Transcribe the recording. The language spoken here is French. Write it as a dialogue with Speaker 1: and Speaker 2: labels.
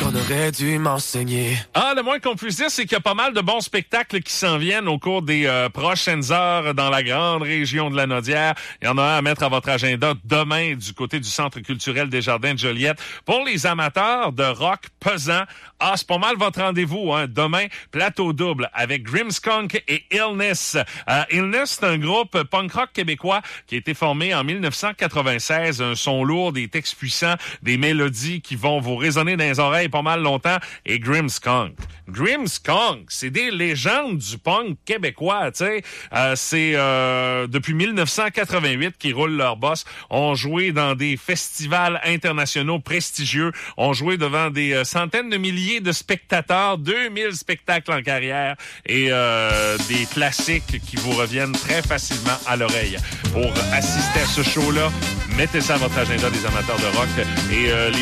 Speaker 1: qu'on aurait dû m'enseigner.
Speaker 2: Ah, le moins qu'on puisse dire, c'est qu'il y a pas mal de bons spectacles qui s'en viennent au cours des prochaines heures dans la grande région de la Naudière. Il y en a un à mettre à votre agenda demain du côté du Centre culturel des Jardins de Joliette. Pour les amateurs de rock pesant, c'est pas mal votre rendez-vous. Demain, plateau double avec Grimmskunk et Illness. Illness, c'est un groupe punk rock québécois qui a été formé en 1996. Un son lourd, des textes puissants, des mélodies qui vont vous résonner dans les oreilles pas mal longtemps. Et Grimmskunk, c'est des légendes du punk québécois, tu sais. C'est depuis 1988 qu'ils roulent leur boss. Ont joué dans des festivals internationaux prestigieux. Ont joué devant des centaines de milliers de spectateurs, 2000 spectacles en carrière et des classiques qui vous reviennent très facilement à l'oreille. Pour assister à ce show-là, mettez ça à votre agenda des amateurs de rock et